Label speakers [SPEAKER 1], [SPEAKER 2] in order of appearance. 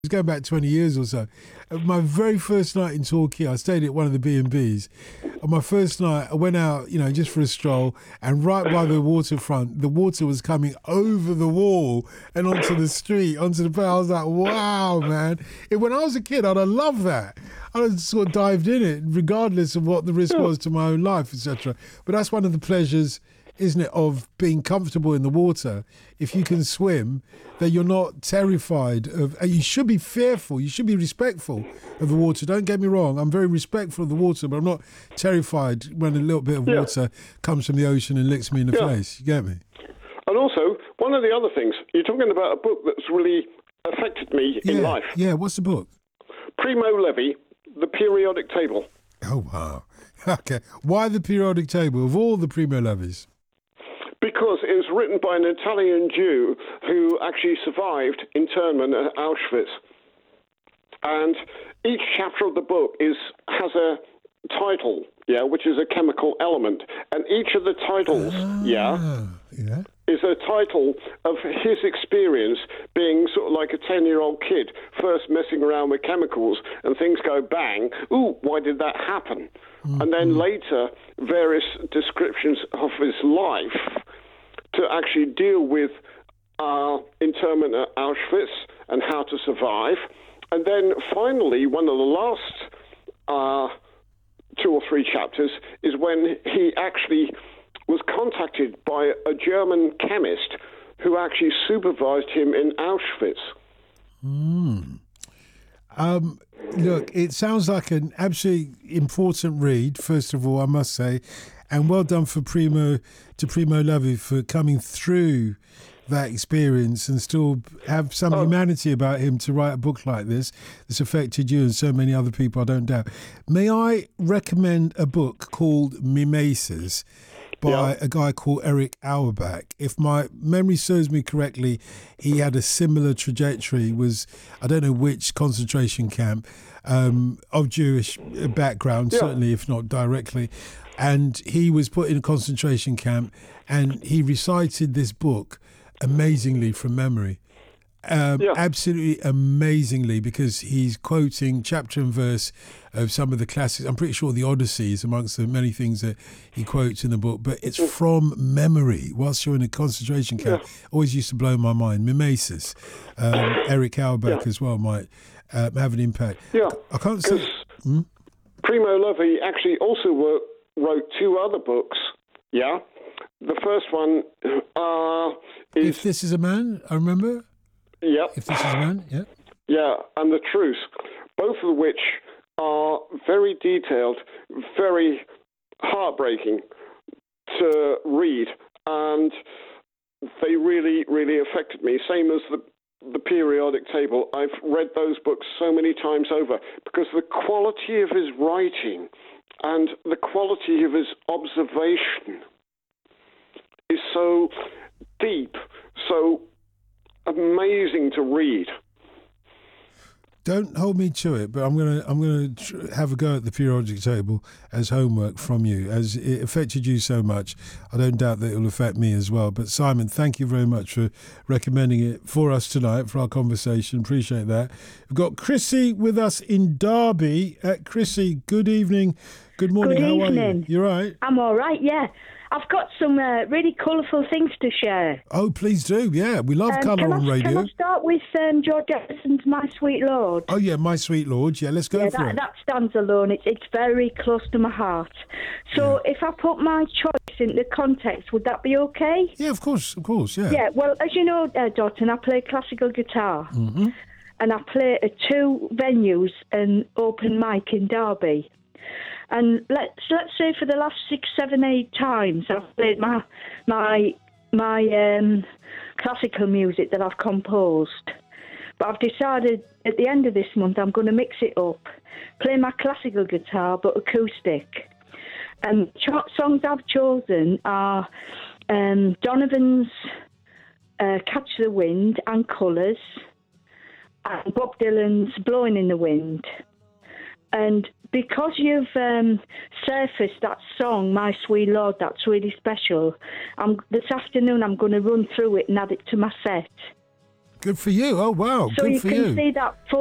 [SPEAKER 1] It's going back 20 years or so. My very first night in Torquay, I stayed at one of the B&Bs. On my first night, I went out, just for a stroll, and right by the waterfront, the water was coming over the wall and onto the street, onto the path. I was like, wow, man. When I was a kid, I'd have loved that. I'd have sort of dived in it, regardless of what the risk was to my own life, etc. But that's one of the pleasures, isn't it, of being comfortable in the water. If you can swim, then you're not terrified of. You should be fearful. You should be respectful of the water. Don't get me wrong. I'm very respectful of the water, but I'm not terrified when a little bit of water comes from the ocean and licks me in the face. You get me?
[SPEAKER 2] And also, one of the other things, you're talking about a book that's really affected me in life.
[SPEAKER 1] Yeah, what's the book?
[SPEAKER 2] Primo Levi, The Periodic Table.
[SPEAKER 1] Oh, wow. Okay. Why the periodic table of all the Primo Levis?
[SPEAKER 2] Because it was written by an Italian Jew who actually survived internment at Auschwitz. And each chapter of the book has a title, which is a chemical element. And each of the titles, is a title of his experience being sort of like a 10-year-old kid, first messing around with chemicals, and things go bang. Ooh, why did that happen? And then later, various descriptions of his life to actually deal with internment at Auschwitz and how to survive. And then finally, one of the last 2 or 3 chapters is when he actually was contacted by a German chemist who actually supervised him in Auschwitz.
[SPEAKER 1] Look, it sounds like an absolutely important read, first of all, I must say, and well done for Primo Levi for coming through that experience and still have some humanity about him to write a book like this that's affected you and so many other people, I don't doubt. May I recommend a book called Mimesis by a guy called Erich Auerbach? If my memory serves me correctly, he had a similar trajectory, was, I don't know which concentration camp, of Jewish background, certainly, if not directly. And he was put in a concentration camp and he recited this book amazingly from memory. Absolutely amazingly, because he's quoting chapter and verse of some of the classics. I'm pretty sure the Odyssey is amongst the many things that he quotes in the book, but it's from memory whilst you're in a concentration camp. Always used to blow my mind. Mimesis, Erich Auerbach as well might have an impact. I can't say.
[SPEAKER 2] Primo Levi actually also wrote 2 other books. The first one is
[SPEAKER 1] If This Is a Man, I remember. If This Is a Man,
[SPEAKER 2] and The Truth, both of which are very detailed, very heartbreaking to read, and they really, really affected me. Same as the Periodic Table. I've read those books so many times over because the quality of his writing and the quality of his observation is so deep, so amazing to read.
[SPEAKER 1] Don't hold me to it, but I'm gonna have a go at the Periodic Table as homework from you, as it affected you so much. I don't doubt that it will affect me as well. But Simon, thank you very much for recommending it for us tonight for our conversation. Appreciate that. We've got Chrissy with us in Derby. Chrissy, good evening, good morning.
[SPEAKER 3] Good
[SPEAKER 1] How
[SPEAKER 3] evening.
[SPEAKER 1] are you? You're right.
[SPEAKER 3] I'm all right. Yeah. I've got some really colourful things to share.
[SPEAKER 1] Oh, please do. Yeah, we love colour on radio.
[SPEAKER 3] Can I start with George Harrison's My Sweet Lord?
[SPEAKER 1] Oh, yeah, My Sweet Lord. Yeah, let's go for it.
[SPEAKER 3] That stands alone. It's very close to my heart. So if I put my choice into context, would that be okay?
[SPEAKER 1] Yeah, of course, yeah.
[SPEAKER 3] Yeah, well, as you know, Dalton, I play classical guitar.
[SPEAKER 1] Mm-hmm.
[SPEAKER 3] And I play at 2 venues and open mic in Derby. And let's say for the last 6, 7, 8 times I've played my classical music that I've composed. But I've decided at the end of this month I'm going to mix it up, play my classical guitar but acoustic. And songs I've chosen are Donovan's Catch the Wind and Colours, and Bob Dylan's Blowing in the Wind. And because you've surfaced that song, My Sweet Lord, that's really special, this afternoon I'm going to run through it and add it to my set.
[SPEAKER 1] Good for you. Oh, wow.
[SPEAKER 3] So
[SPEAKER 1] Good
[SPEAKER 3] you
[SPEAKER 1] for
[SPEAKER 3] can
[SPEAKER 1] you.
[SPEAKER 3] see that